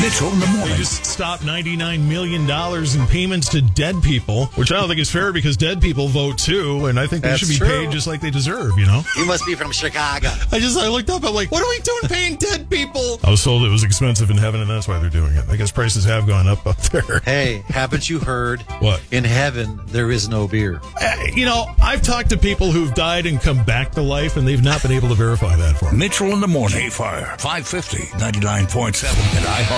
Mitchell in the morning. They just stopped $99 million in payments to dead people, which I don't think is fair because dead people vote too, and I think they That's should be true. paid just like they deserve, you know? You must be from Chicago. I looked up, I'm like, what are we doing paying dead people? I was told it was expensive in heaven, and that's why they're doing it. I guess prices have gone up there. Hey, haven't you heard? What? In heaven, there is no beer. I've talked to people who've died and come back to life, and they've not been able to verify that for me. Mitchell in the morning. K-Fire, 550, 99.7 at iHeart.